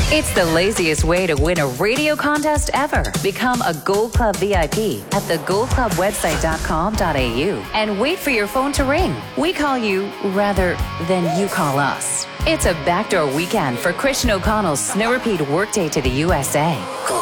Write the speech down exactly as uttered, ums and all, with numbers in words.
It's the laziest way to win a radio contest ever. Become a Gold Club V I P at the gold club website dot com dot a u and wait for your phone to ring. We call you rather than you call us. It's a backdoor weekend for Christian O'Connell's Snow Repeat Workday to the U S A.